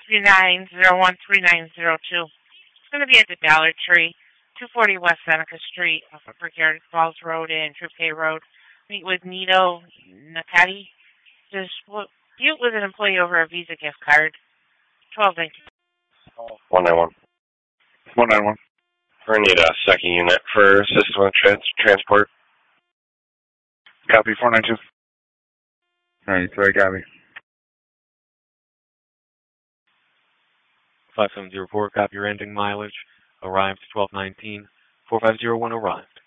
539-013902. It's going to be at the Dollar Tree, 240 West Seneca Street, off of Brickyard Falls Road and Troupe Road. Meet with Nito Nakati. Just deal with an employee over a Visa gift card. 1219. 191. 191. We need a second unit for assistance with transport. Copy, 492. Alright, sorry, copy. 5704, copy your ending mileage. Arrived 1219. 4501 arrived.